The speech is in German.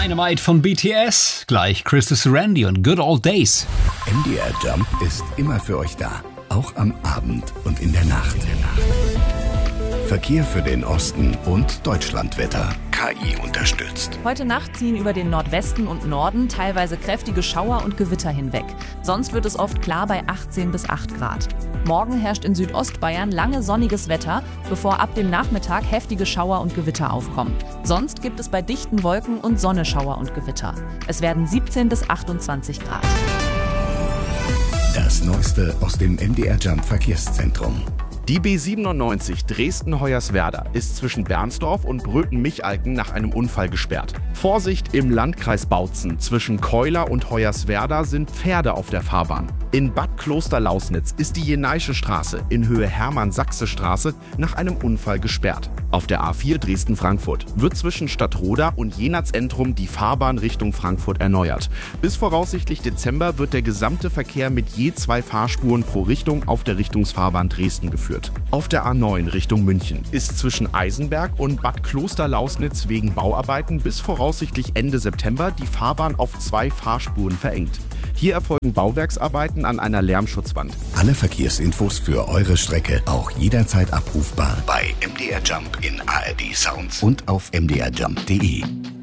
Dynamite von BTS, gleich Christus Randy und Good Old Days. MDR Jump ist immer für euch da, auch am Abend und in der Nacht. Verkehr für den Osten und Deutschlandwetter. KI unterstützt. Heute Nacht ziehen über den Nordwesten und Norden teilweise kräftige Schauer und Gewitter hinweg. Sonst wird es oft klar bei 18 bis 8 Grad. Morgen herrscht in Südostbayern lange sonniges Wetter, bevor ab dem Nachmittag heftige Schauer und Gewitter aufkommen. Sonst gibt es bei dichten Wolken und Sonne Schauer und Gewitter. Es werden 17 bis 28 Grad. Das Neueste aus dem MDR Jump Verkehrszentrum. Die B97 Dresden-Hoyerswerda ist zwischen Bernsdorf und Bröthen-Michalken nach einem Unfall gesperrt. Vorsicht, im Landkreis Bautzen zwischen Keuler und Hoyerswerda sind Pferde auf der Fahrbahn. In Bad Klosterlausnitz ist die Jenaische Straße in Höhe Hermann-Sachse-Straße nach einem Unfall gesperrt. Auf der A4 Dresden-Frankfurt wird zwischen Stadtroda und Jena-Zentrum die Fahrbahn Richtung Frankfurt erneuert. Bis voraussichtlich Dezember wird der gesamte Verkehr mit je 2 Fahrspuren pro Richtung auf der Richtungsfahrbahn Dresden geführt. Auf der A9 Richtung München ist zwischen Eisenberg und Bad Klosterlausnitz wegen Bauarbeiten bis voraussichtlich Ende September die Fahrbahn auf 2 Fahrspuren verengt. Hier erfolgen Bauwerksarbeiten an einer Lärmschutzwand. Alle Verkehrsinfos für eure Strecke auch jederzeit abrufbar bei MDR Jump in ARD Sounds und auf mdrjump.de.